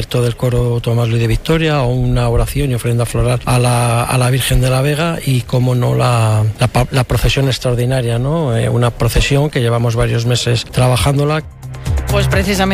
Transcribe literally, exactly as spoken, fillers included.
directo del coro Tomás Luis de Victoria, o una oración y ofrenda floral a la, a la Virgen de la Vega, y cómo no la, la, la procesión extraordinaria, ¿no? Eh, una procesión que llevamos varios meses trabajándola. Pues precisamente